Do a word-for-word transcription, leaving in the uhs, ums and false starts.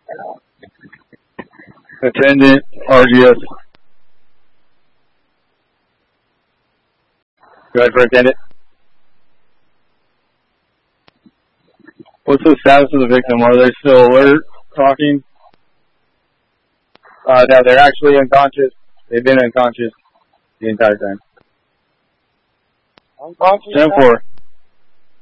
Attendant, R G S. Go ahead for attendant. What's the status of the victim? Are they still alert, talking? Uh, no, they're actually unconscious. They've been unconscious the entire time. Unconscious? ten four.